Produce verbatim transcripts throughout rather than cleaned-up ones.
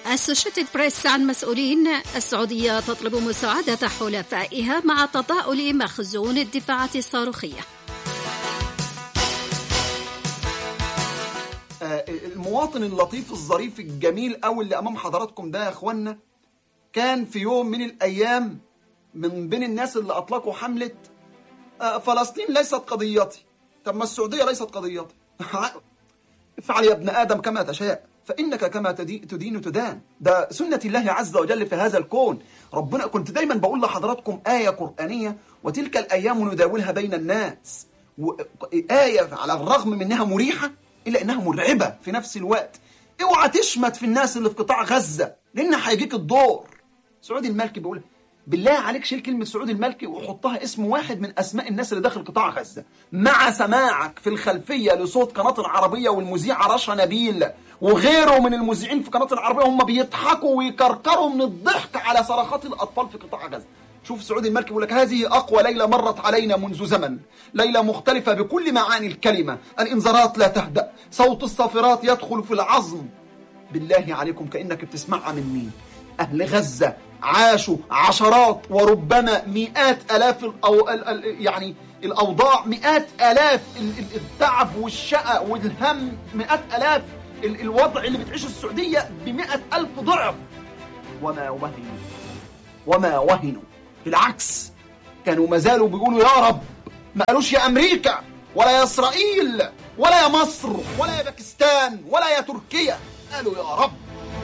أسوشيتد بريس عن مسؤولين: السعودية تطلب مساعدة حلفائها مع تضاؤل مخزون الدفاعات الصاروخية. المواطن اللطيف الظريف الجميل أوي اللي أمام حضراتكم ده يا أخوانا كان في يوم من الأيام من بين الناس اللي أطلقوا حملة فلسطين ليست قضيتي. طب ما السعودية ليست قضيتي. افعل يا ابن آدم كما تشاء فإنك كما تدين تدان. ده سنة الله عز وجل في هذا الكون. ربنا كنت دايما بقول لحضراتكم آية قرآنية: وتلك الأيام نداولها بين الناس. آية على الرغم من أنها مريحة إلا أنها مرعبة في نفس الوقت. اوعى تشمت في الناس اللي في قطاع غزة لأن هيجيك الدور. سعودي المالكي بيقول: بالله عليك شيل كلمة سعودي المالكي وحطها اسم واحد من أسماء الناس اللي داخل قطاع غزة، مع سماعك في الخلفية لصوت قناة العربية والمذيعة رشا نبيل وغيره من المذيعين في قناة العربية هم بيضحكوا ويكركروا من الضحك على صرخات الأطفال في قطاع غزة. شوف سعودي المالكي بيقول لك: هذه أقوى ليلة مرت علينا منذ زمن، ليلة مختلفة بكل معاني الكلمة، الإنذارات لا تهدأ، صوت الصافرات يدخل في العظم. بالله عليكم كأنك بتسمعها من مين؟ أهل غزة عاشوا عشرات وربما مئات ألاف الأو... ال... ال... يعني الأوضاع، مئات ألاف التعب والشقة والهم، مئات ألاف ال... الوضع اللي بتعيشه السعودية بمئة ألف ضعف، وما وهنوا وما وهنوا بالعكس كانوا ما زالوا بيقولوا يا رب. ما قالوش يا أمريكا ولا يا إسرائيل ولا يا مصر ولا يا باكستان ولا يا تركيا، قالوا يا رب.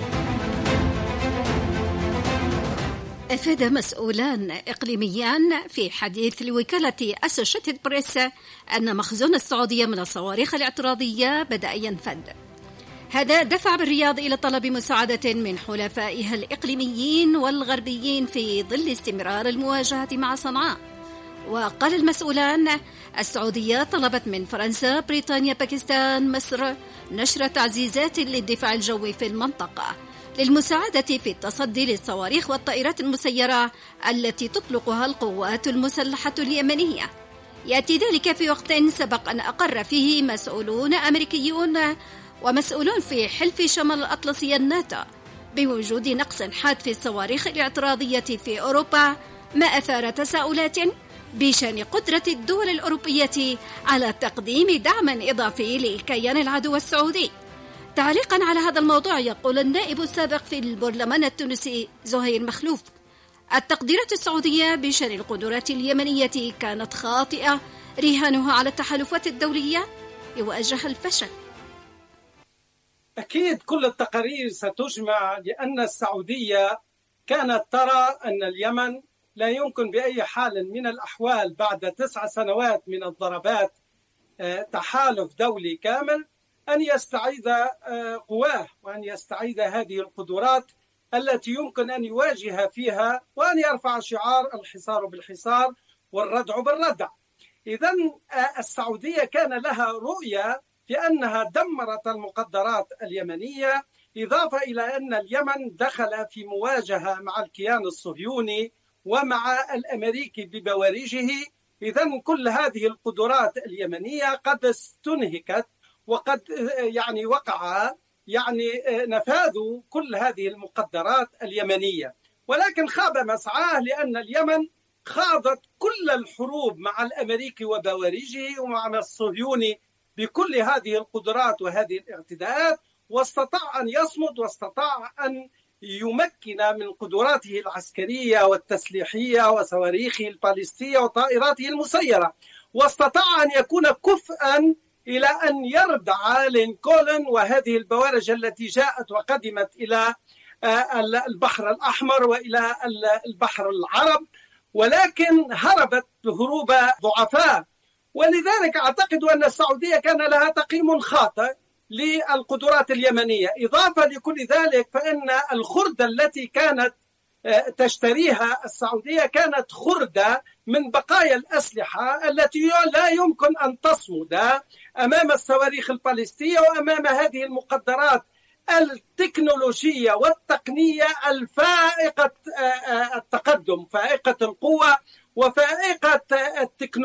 أفاد مسؤولان إقليميان في حديث لوكالة أسوشيتد بريس أن مخزون السعودية من الصواريخ الاعتراضية بدأ ينفد. هذا دفع بالرياض إلى طلب مساعدة من حلفائها الإقليميين والغربيين في ظل استمرار المواجهة مع صنعاء. وقال المسؤولان: السعودية طلبت من فرنسا، بريطانيا، باكستان، مصر نشر تعزيزات للدفاع الجوي في المنطقة للمساعدة في التصدي للصواريخ والطائرات المسيرة التي تطلقها القوات المسلحة اليمنية. يأتي ذلك في وقت سبق أن أقر فيه مسؤولون أمريكيون ومسؤولون في حلف شمال الأطلسي الناتو بوجود نقص حاد في الصواريخ الاعتراضية في أوروبا، ما أثار تساؤلات بشأن قدرة الدول الأوروبية على تقديم دعم إضافي لكيان العدو السعودي. تعليقا على هذا الموضوع يقول النائب السابق في البرلمان التونسي زهير مخلوف: التقديرات السعودية بشأن القدرات اليمنية كانت خاطئة، رهانها على التحالفات الدولية يواجه الفشل. أكيد كل التقارير ستجمع، لأن السعودية كانت ترى أن اليمن لا يمكن بأي حال من الأحوال بعد تسع سنوات من الضربات تحالف دولي كامل أن يستعيد قواه وأن يستعيد هذه القدرات التي يمكن أن يواجه فيها وأن يرفع شعار الحصار بالحصار والردع بالردع. إذن السعودية كان لها رؤية في أنها دمرت المقدرات اليمنية، إضافة إلى أن اليمن دخل في مواجهة مع الكيان الصهيوني ومع الأمريكي ببوارجه. إذن كل هذه القدرات اليمنية قد استنهكت وقد يعني وقع يعني نفاذ كل هذه المقدرات اليمنية، ولكن خاب مسعاه لأن اليمن خاضت كل الحروب مع الأمريكي وبوارجه ومع الصهيوني بكل هذه القدرات وهذه الاعتداءات، واستطاع أن يصمد واستطاع أن يمكن من قدراته العسكرية والتسليحية وصواريخه الباليستية وطائراته المسيرة، واستطاع أن يكون كفءا إلى أن يردع لينكولن وهذه البوارج التي جاءت وقدمت إلى البحر الأحمر وإلى البحر العرب، ولكن هربت هروب ضعفاء. ولذلك أعتقد أن السعودية كان لها تقييم خاطئ للقدرات اليمنية. إضافة لكل ذلك فإن الخردة التي كانت تشتريها السعودية كانت خردة من بقايا الأسلحة التي لا يمكن أن تصمد أمام الصواريخ الباليستية وأمام هذه المقدرات التكنولوجية والتقنية الفائقة التقدم، فائقة القوة وفائقة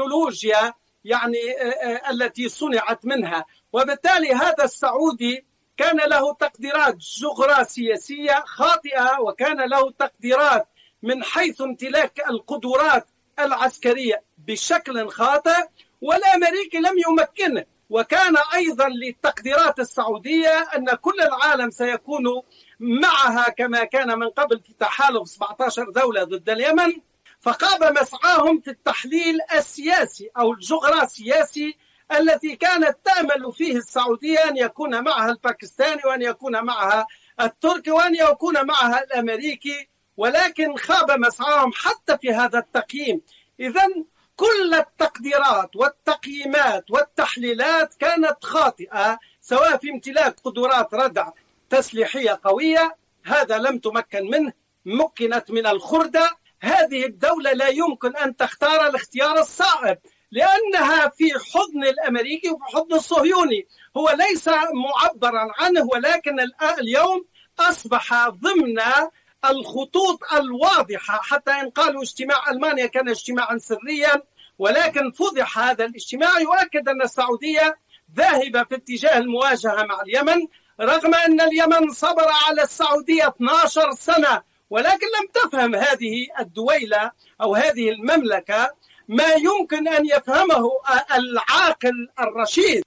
التكنولوجيا يعني التي صنعت منها. وبالتالي هذا السعودي كان له تقديرات جغرافية خاطئة، وكان له تقديرات من حيث امتلاك القدرات العسكرية بشكل خاطئ، والأمريكي لم يمكنه. وكان أيضا للتقديرات السعودية أن كل العالم سيكون معها كما كان من قبل في تحالف سبعة عشر دولة ضد اليمن، فقاب مسعاهم في التحليل السياسي أو الجغرافياسي التي كانت تأمل فيه السعودية أن يكون معها الباكستاني وأن يكون معها التركي وأن يكون معها الأمريكي، ولكن خاب مسعاهم حتى في هذا التقييم. إذن كل التقديرات والتقييمات والتحليلات كانت خاطئة، سواء في امتلاك قدرات ردع تسليحية قوية، هذا لم تمكن منه، مكنت من الخردة. هذه الدولة لا يمكن أن تختار الاختيار الصائب، لأنها في حضن الأمريكي وفي حضن الصهيوني، هو ليس معبرا عنه، ولكن اليوم أصبح ضمن الخطوط الواضحة. حتى إن قالوا اجتماع ألمانيا كان اجتماعا سريا، ولكن فضح هذا الاجتماع، يؤكد أن السعودية ذاهبة في اتجاه المواجهة مع اليمن، رغم أن اليمن صبر على السعودية اثنتي عشرة سنة، ولكن لم تفهم هذه الدويلة أو هذه المملكة ما يمكن أن يفهمه العاقل الرشيد.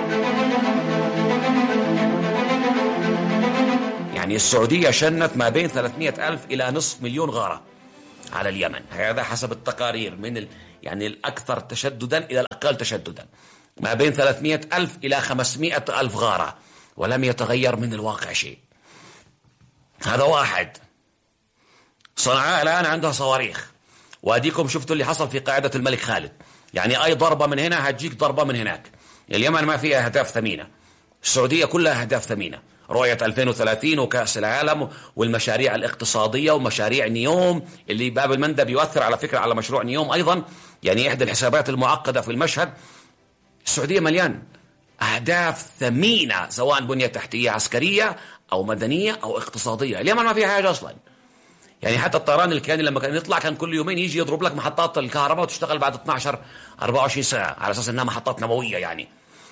يعني السعودية شنت ما بين ثلاثمائة ألف إلى نصف مليون غارة على اليمن، هذا حسب التقارير، من ال... يعني الأكثر تشددا إلى الأقل تشددا، ما بين ثلاثمائة ألف إلى خمسمائة ألف غارة، ولم يتغير من الواقع شيء. هذا واحد. صنعاء الآن عندها صواريخ، واديكم شفتوا اللي حصل في قاعدة الملك خالد، يعني أي ضربة من هنا هتجيك ضربة من هناك. اليمن ما فيها أهداف ثمينة، السعودية كلها أهداف ثمينة، رؤية ألفين وثلاثين وكأس العالم والمشاريع الاقتصادية ومشاريع نيوم، اللي باب المندب يؤثر على فكرة على مشروع نيوم أيضا، يعني إحدى الحسابات المعقدة في المشهد. السعودية مليان أهداف ثمينة، سواء بنية تحتية عسكرية أو مدنية أو اقتصادية. اليمن ما فيها حاجة أصلا، يعني حتى الطيران الكياني لما كان يطلع كان كل يومين يجي يضرب لك محطات الكهرباء وتشتغل بعد اثنتي عشرة أربعة وعشرين ساعة على أساس أنها محطات نووية يعني.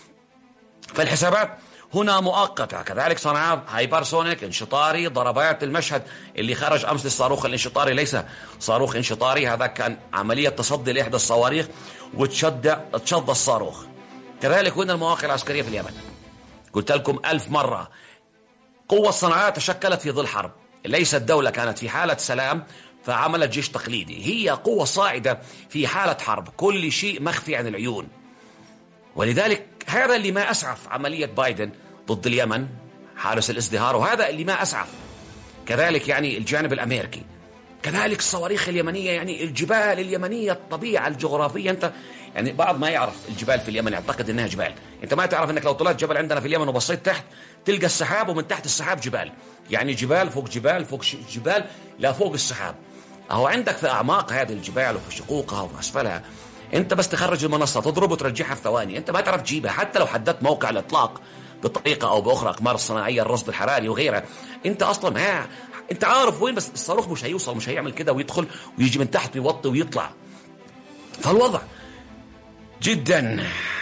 فالحسابات هنا مؤقتة. كذلك صنعاء هايبرسونيك انشطاري، ضربات المشهد اللي خرج أمس للصاروخ الانشطاري ليس صاروخ انشطاري، هذا كان عملية تصدي لإحدى الصواريخ وتشد تشد الصاروخ. كذلك هنا المواقع العسكرية في اليمن، قلت لكم ألف مرة، قوة صنعاء تشكلت في ظل حرب، ليست دولة كانت في حالة سلام فعملت جيش تقليدي، هي قوة صاعدة في حالة حرب، كل شيء مخفي عن العيون. ولذلك هذا اللي ما أسعف عملية بايدن ضد اليمن، حارس الازدهار، وهذا اللي ما أسعف. كذلك يعني الجانب الأمريكي، كذلك الصواريخ اليمنية، يعني الجبال اليمنية، الطبيعة الجغرافية. أنت يعني بعض ما يعرف الجبال في اليمن يعتقد أنها جبال، أنت ما تعرف أنك لو طلعت جبل عندنا في اليمن وبصيت تحت تلقى السحاب، ومن تحت السحاب جبال، يعني جبال فوق جبال فوق جبال لا فوق السحاب. أهو عندك في أعماق هذه الجبال وفي شقوقها وفي أسفلها، أنت بس تخرج المنصة تضرب وترجعها في ثواني، أنت ما تعرف تجيبها. حتى لو حددت موقع الإطلاق بطريقة أو بأخرى، أقمار الصناعية، الرصد الحراري وغيرها، أنت أصلا ما أنت عارف وين، بس الصاروخ مش هيوصل، مش هيعمل كده ويدخل ويجي من تحت ويوطي ويطلع. فالوضع جدا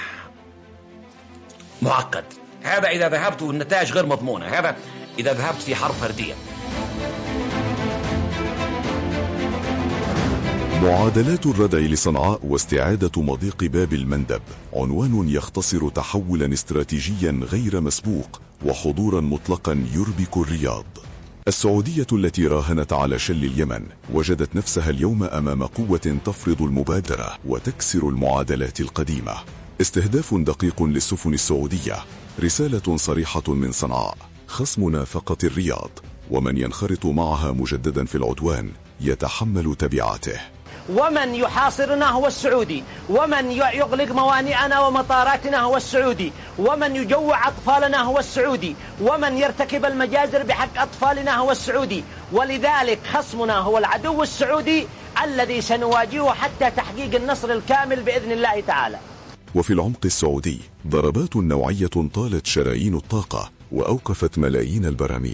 معقد. هذا إذا ذهبت والنتائج غير مضمونة، هذا إذا ذهبت في حرب فردية. معادلات الردع لصنعاء واستعادة مضيق باب المندب عنوان يختصر تحولا استراتيجيا غير مسبوق وحضورا مطلقا يربك الرياض. السعودية التي راهنت على شل اليمن وجدت نفسها اليوم أمام قوة تفرض المبادرة وتكسر المعادلات القديمة. استهداف دقيق للسفن السعودية، رسالة صريحة من صنعاء: خصمنا فقط الرياض، ومن ينخرط معها مجددا في العدوان يتحمل تبعاته. ومن يحاصرنا هو السعودي، ومن يغلق موانئنا ومطاراتنا هو السعودي، ومن يجوع أطفالنا هو السعودي، ومن يرتكب المجازر بحق أطفالنا هو السعودي. ولذلك خصمنا هو العدو السعودي الذي سنواجهه حتى تحقيق النصر الكامل بإذن الله تعالى. وفي العمق السعودي ضربات نوعية طالت شرايين الطاقة وأوقفت ملايين البراميل.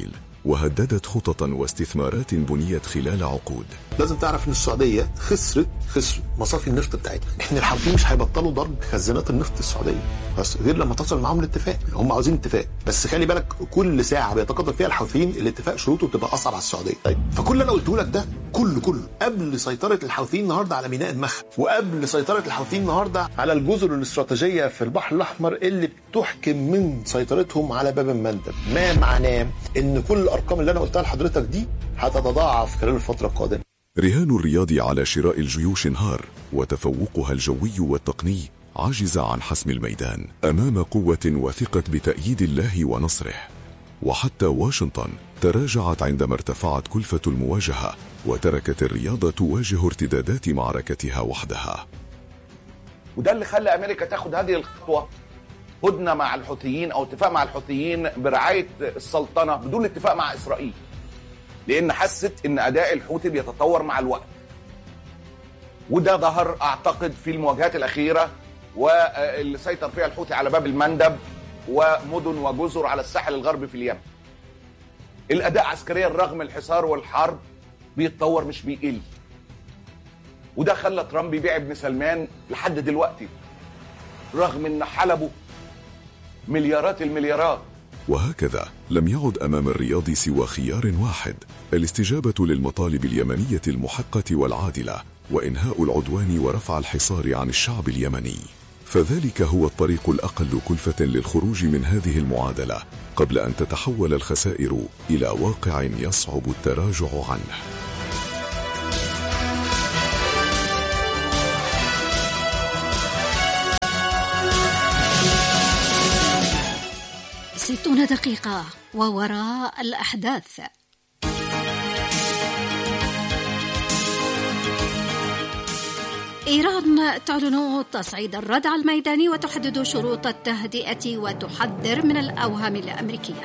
وهددت خططا واستثمارات بنيت خلال عقود. لازم تعرف ان السعوديه خسرت خسر مصافي النفط بتاعتها. احنا الحوثيين مش هيبطلوا ضرب خزانات النفط السعوديه بس غير لما تصل معاهم الاتفاق. هم عاوزين اتفاق، بس خلي بالك كل ساعه بيتقدم فيها الحوثيين الاتفاق شروطه بتبقى اصعب على السعوديه. طيب فكل اللي انا قلته لك ده كله كله قبل سيطره الحوثيين النهارده على ميناء المخ، وقبل سيطره الحوثيين النهارده على الجزر الاستراتيجيه في البحر الاحمر اللي بتحكم من سيطرتهم على باب المندب. ما معناه ان كل الارقام اللي انا قلتها لحضرتك دي هتتضاعف خلال الفتره القادمه. رهان الرياض على شراء الجيوش انهار، وتفوقها الجوي والتقني عجز عن حسم الميدان أمام قوة وثقة بتأييد الله ونصره. وحتى واشنطن تراجعت عندما ارتفعت كلفة المواجهة، وتركت الرياض تواجه ارتدادات معركتها وحدها. وده اللي خلى أمريكا تاخد هذه الخطوة، هدنة مع الحوثيين أو اتفاق مع الحوثيين برعاية السلطنة بدون اتفاق مع إسرائيل، لأن حست إن أداء الحوثي بيتطور مع الوقت. وده ظهر أعتقد في المواجهات الأخيرة واللي سيطر فيها الحوثي على باب المندب ومدن وجزر على الساحل الغربي في اليمن. الأداء عسكريا رغم الحصار والحرب بيتطور مش بيقل، وده خلى ترامب يبيع ابن سلمان لحد دلوقتي رغم إن حلبه مليارات المليارات. وهكذا لم يعد أمام الرياض سوى خيار واحد: الاستجابة للمطالب اليمنية المحقة والعادلة، وإنهاء العدوان ورفع الحصار عن الشعب اليمني. فذلك هو الطريق الأقل كلفة للخروج من هذه المعادلة قبل أن تتحول الخسائر إلى واقع يصعب التراجع عنه. ستون دقيقة ووراء الأحداث. إيران تعلن تصعيد الردع الميداني وتحدد شروط التهدئة وتحذر من الأوهام الأمريكية.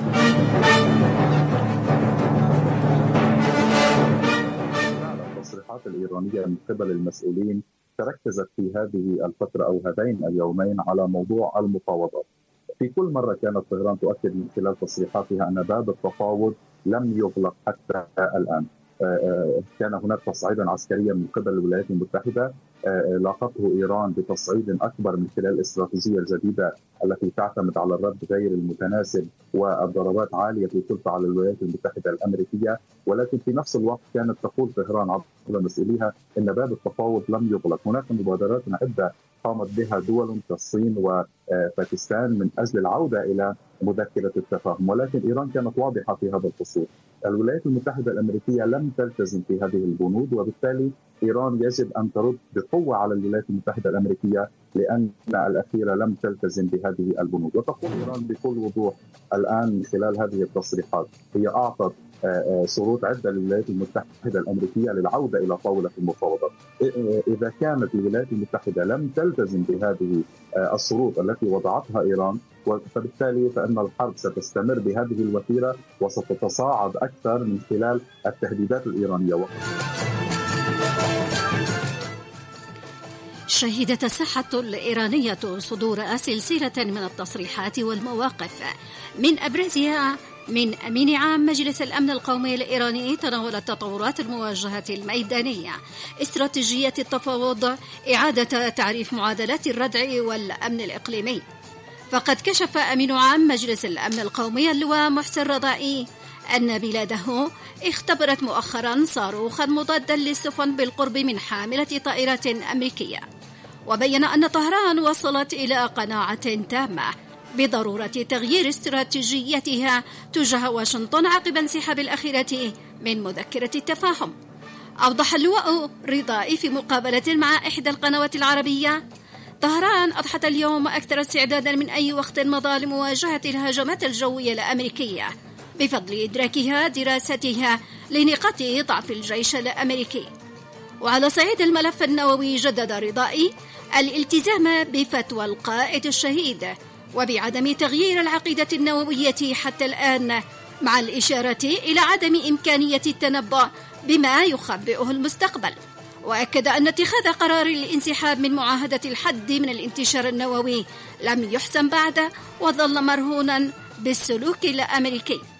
التصريحات الإيرانية من قبل المسؤولين تركزت في هذه الفترة أو هذين اليومين على موضوع المفاوضات. في كل مرة كانت طهران تؤكد من خلال تصريحاتها أن باب التفاوض لم يغلق حتى الآن. كان هناك تصعيدا عسكريا من قبل الولايات المتحدة لاقته إيران بتصعيد أكبر من خلال الاستراتيجية الجديدة التي تعتمد على الرد غير المتناسب والضربات عالية الكلفة على الولايات المتحدة الأمريكية. ولكن في نفس الوقت كانت تقول طهران عبر مسؤوليها أن باب التفاوض لم يغلق. هناك مبادرات عدة قامت بها دول كالصين وباكستان من أجل العودة إلى مذكرة التفاهم، ولكن إيران كانت واضحة في هذا الخصوص. الولايات المتحدة الأمريكية لم تلتزم في هذه البنود، وبالتالي إيران يجب أن ترد بقوة على الولايات المتحدة الأمريكية لأن الأخيرة لم تلتزم بهذه البنود. وتقول إيران بكل وضوح الآن من خلال هذه التصريحات هي أعطت شروط عدة للولايات المتحدة الأمريكية للعودة إلى طاولة المفاوضات. إذا كانت الولايات المتحدة لم تلتزم بهذه الشروط التي وضعتها إيران، فبالتالي فإن الحرب ستستمر بهذه الوتيرة وستتصاعد أكثر من خلال التهديدات الإيرانية. شهدت الصحة الإيرانية صدور سلسلة من التصريحات والمواقف، من أبرزها من أمين عام مجلس الأمن القومي الإيراني تناول تطورات المواجهة الميدانية، استراتيجية التفاوض، إعادة تعريف معادلات الردع والأمن الإقليمي. فقد كشف أمين عام مجلس الأمن القومي اللواء محسن رضائي أن بلاده اختبرت مؤخرا صاروخا مضادا للسفن بالقرب من حاملة طائرات أمريكية، وبين أن طهران وصلت إلى قناعة تامة بضرورة تغيير استراتيجيتها تجاه واشنطن عقب انسحاب الأخيرة من مذكرة التفاهم. أوضح اللواء رضائي في مقابلة مع إحدى القنوات العربية: طهران أضحت اليوم أكثر استعدادا من أي وقت مضى لمواجهة الهجمات الجوية الأمريكية بفضل إدراكها دراستها لنقاط ضعف الجيش الأمريكي. وعلى صعيد الملف النووي جدد رضائي الالتزام بفتوى القائد الشهيد وبعدم تغيير العقيدة النووية حتى الآن، مع الإشارة إلى عدم إمكانية التنبؤ بما يخبئه المستقبل. وأكد أن اتخاذ قرار الانسحاب من معاهدة الحد من الانتشار النووي لم يحسم بعد وظل مرهونا بالسلوك الأمريكي.